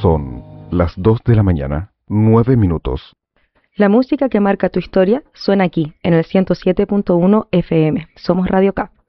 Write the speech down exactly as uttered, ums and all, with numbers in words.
Son las dos de la mañana, nueve minutos. La música que marca tu historia suena aquí, en el ciento siete punto uno F M. Somos Radio K.